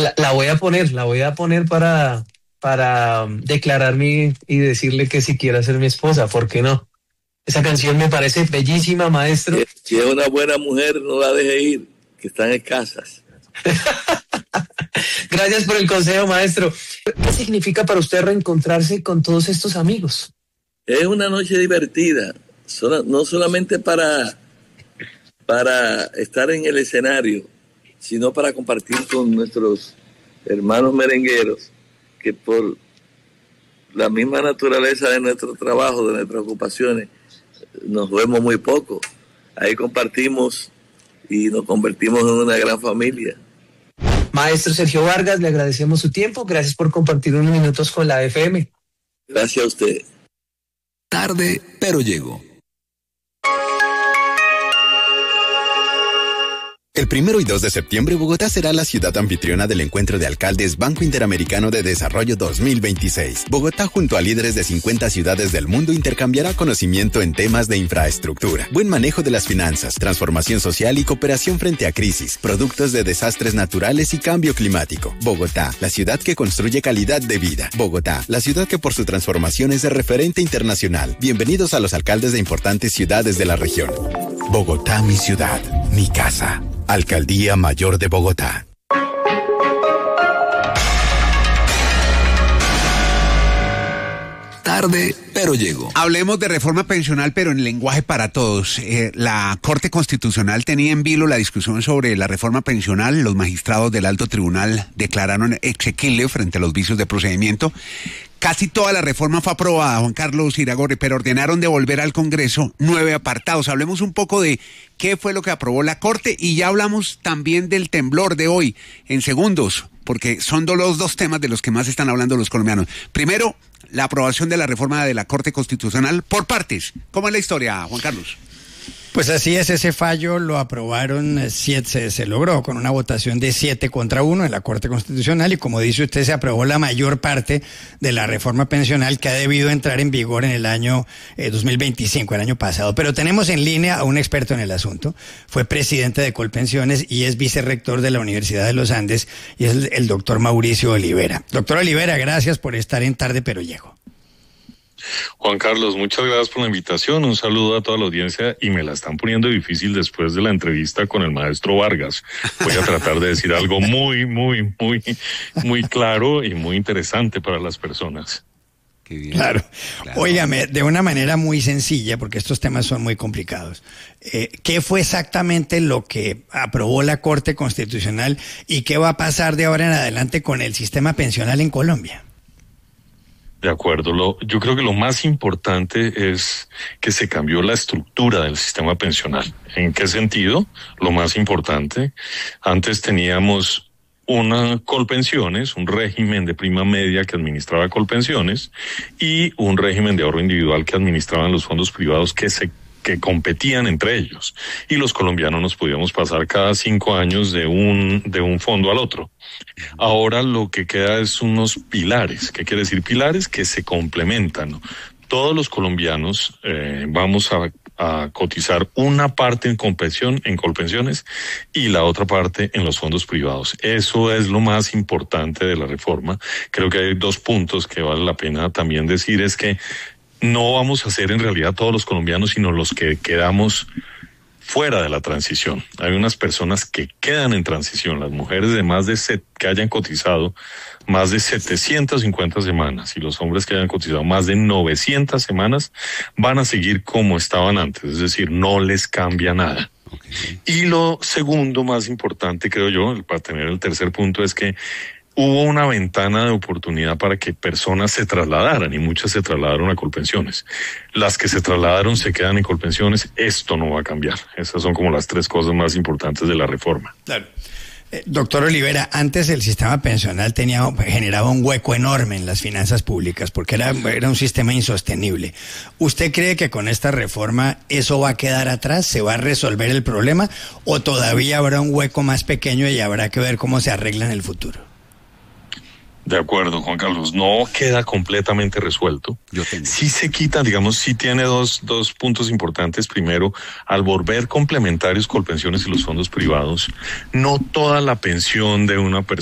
La voy a poner para declararme y decirle que si quiere ser mi esposa, ¿por qué no? Esa canción me parece bellísima, maestro. Si es una buena mujer, no la deje ir, que están escasas. Gracias por el consejo, maestro. ¿Qué significa para usted reencontrarse con todos estos amigos? Es una noche divertida, no solamente para estar en el escenario, sino para compartir con nuestros hermanos merengueros, que por la misma naturaleza de nuestro trabajo, de nuestras ocupaciones, nos vemos muy poco. Ahí compartimos y nos convertimos en una gran familia. Maestro Sergio Vargas, le agradecemos su tiempo. Gracias por compartir unos minutos con la FM. Gracias a usted. Tarde, pero llego. El 1 y 2 de septiembre, Bogotá será la ciudad anfitriona del Encuentro de Alcaldes Banco Interamericano de Desarrollo 2026. Bogotá, junto a líderes de 50 ciudades del mundo, intercambiará conocimiento en temas de infraestructura, buen manejo de las finanzas, transformación social y cooperación frente a crisis, productos de desastres naturales y cambio climático. Bogotá, la ciudad que construye calidad de vida. Bogotá, la ciudad que por su transformación es de referente internacional. Bienvenidos a los alcaldes de importantes ciudades de la región. Bogotá, mi ciudad, mi casa. Alcaldía Mayor de Bogotá. Tarde, pero llego. Hablemos de reforma pensional, pero en lenguaje para todos. La Corte Constitucional tenía en vilo la discusión sobre la reforma pensional. Los magistrados del Alto Tribunal declararon exequible frente a los vicios de procedimiento. Casi toda la reforma fue aprobada, Juan Carlos Iragorri, pero ordenaron devolver al Congreso 9 apartados. Hablemos un poco de qué fue lo que aprobó la Corte y ya hablamos también del temblor de hoy en segundos, porque son los dos temas de los que más están hablando los colombianos. Primero, la aprobación de la reforma de la Corte Constitucional por partes. ¿Cómo es la historia, Juan Carlos? Pues así es, ese fallo lo aprobaron, se logró con una votación de 7-1 en la Corte Constitucional y como dice usted, se aprobó la mayor parte de la reforma pensional que ha debido entrar en vigor en el año 2025, el año pasado. Pero tenemos en línea a un experto en el asunto, fue presidente de Colpensiones y es vicerrector de la Universidad de los Andes y es el doctor Mauricio Olivera. Doctor Olivera, gracias por estar en Tarde Pero Llego. Juan Carlos, muchas gracias por la invitación, un saludo a toda la audiencia y me la están poniendo difícil después de la entrevista con el maestro Vargas. Voy a tratar de decir algo muy claro y muy interesante para las personas. Qué bien. Claro. Óigame, de una manera muy sencilla, porque estos temas son muy complicados. ¿Qué fue exactamente lo que aprobó la Corte Constitucional y qué va a pasar de ahora en adelante con el sistema pensional en Colombia? De acuerdo, yo creo que lo más importante es que se cambió la estructura del sistema pensional. ¿En qué sentido? Lo más importante, antes teníamos una Colpensiones, un régimen de prima media que administraba Colpensiones y un régimen de ahorro individual que administraban los fondos privados que competían entre ellos. Y los colombianos nos podíamos pasar cada 5 años de un fondo al otro. Ahora lo que queda es unos pilares. ¿Qué quiere decir pilares? Que se complementan, ¿no? Todos los colombianos vamos a cotizar una parte en Colpensiones y la otra parte en los fondos privados. Eso es lo más importante de la reforma. Creo que hay 2 puntos que vale la pena también decir, es que no vamos a ser en realidad todos los colombianos, sino los que quedamos fuera de la transición. Hay unas personas que quedan en transición, las mujeres que hayan cotizado más de 750 semanas y los hombres que hayan cotizado más de 900 semanas van a seguir como estaban antes, es decir, no les cambia nada. Okay. Y lo segundo más importante, creo yo, para tener el tercer punto, es que hubo una ventana de oportunidad para que personas se trasladaran y muchas se trasladaron a Colpensiones. Las que se trasladaron se quedan en Colpensiones, esto no va a cambiar. Esas son como las 3 cosas más importantes de la reforma. Claro. Doctor Olivera, antes el sistema pensional generaba un hueco enorme en las finanzas públicas porque era un sistema insostenible. ¿Usted cree que con esta reforma eso va a quedar atrás? ¿Se va a resolver el problema? ¿O todavía habrá un hueco más pequeño y habrá que ver cómo se arregla en el futuro? De acuerdo, Juan Carlos, no queda completamente resuelto. Sí se quita, digamos, sí tiene dos puntos importantes. Primero, al volver complementarios Colpensiones y los fondos privados, no toda la pensión de una persona